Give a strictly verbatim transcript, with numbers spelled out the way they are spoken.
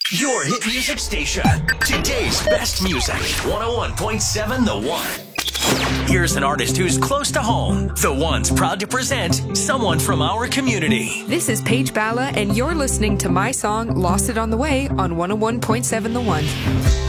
Your hit music station. Today's best music. one oh one point seven The One. Here's an artist who's close to home. The One's proud to present someone from our community. This is Paige Balla, and you're listening to my song, Lost It on the Way, on one oh one point seven The One.